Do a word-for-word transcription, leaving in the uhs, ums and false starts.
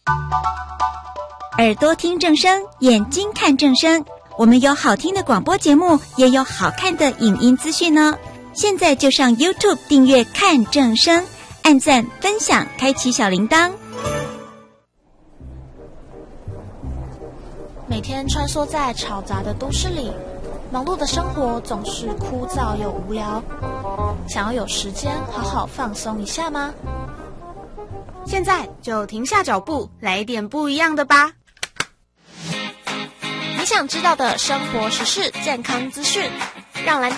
耳朵听正声，眼睛看正声。我们有好听的广播节目，也有好看的影音资讯呢。现在就上 YouTube 订阅看正声，按赞分享，开启小铃铛。 每天穿梭在嘈杂的都市里，忙碌的生活总是枯燥又无聊。想要有时间好好放松一下吗？ 现在就停下脚步，来点不一样的吧。 你想知道的生活时事、健康资讯，让蓝